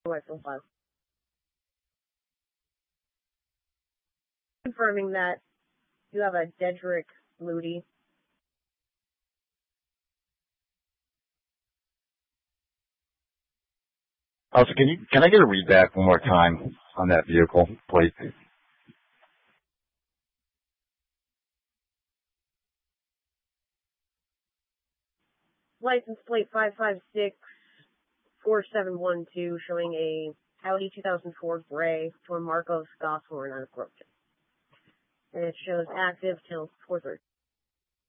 my profile. Confirming that you have a Dedrick Moody. Also, can I get a read back one more time on that vehicle, please? License plate 5564712, showing a Audi 2004 gray for Marcos Goshorn on approach. And it shows active till 4:30.